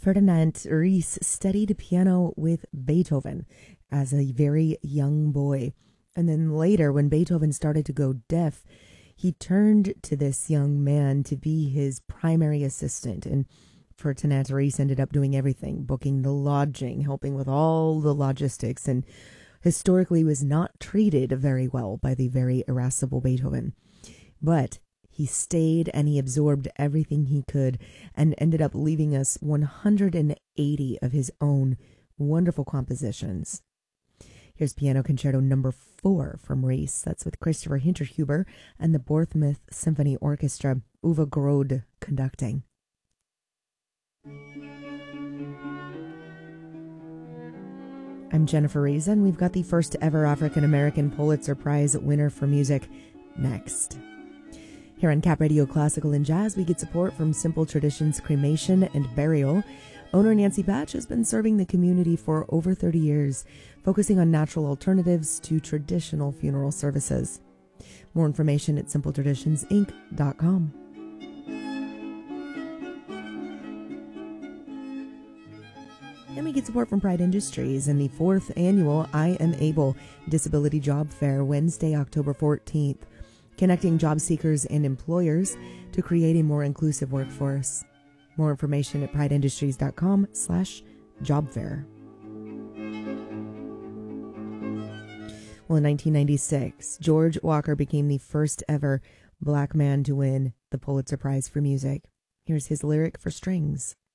Ferdinand Ries studied piano with Beethoven as a very young boy. And then later, when Beethoven started to go deaf, he turned to this young man to be his primary assistant. And Ferdinand Ries ended up doing everything, booking the lodging, helping with all the logistics, and historically was not treated very well by the very irascible Beethoven. But he stayed and he absorbed everything he could and ended up leaving us 180 of his own wonderful compositions. Here's Piano Concerto number 4 from Ries. That's with Christopher Hinterhuber and the Bournemouth Symphony Orchestra, Uwe Grode conducting. I'm Jennifer Reza, and we've got the first ever African-American Pulitzer Prize winner for music next. Here on Cap Radio Classical and Jazz, we get support from Simple Traditions Cremation and Burial. Owner Nancy Patch has been serving the community for over 30 years, focusing on natural alternatives to traditional funeral services. More information at simpletraditionsinc.com. And we get support from Pride Industries and the 4th annual I Am Able Disability Job Fair, Wednesday, October 14th. Connecting job seekers and employers to create a more inclusive workforce. More information at prideindustries.com/jobfair. Well, in 1996, George Walker became the first ever Black man to win the Pulitzer Prize for music. Here's his lyric for strings.